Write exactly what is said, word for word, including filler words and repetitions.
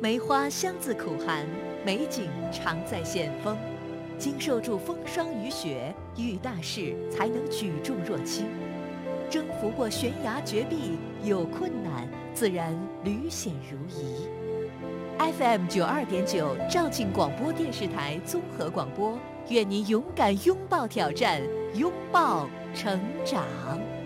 梅花香自苦寒，美景常在险峰。经受住风霜雨雪，遇大事才能举重若轻。征服过悬崖绝壁，有困难自然屡险如夷。F M 九二点九肇庆广播电视台综合广播，愿您勇敢拥抱挑战，拥抱成长。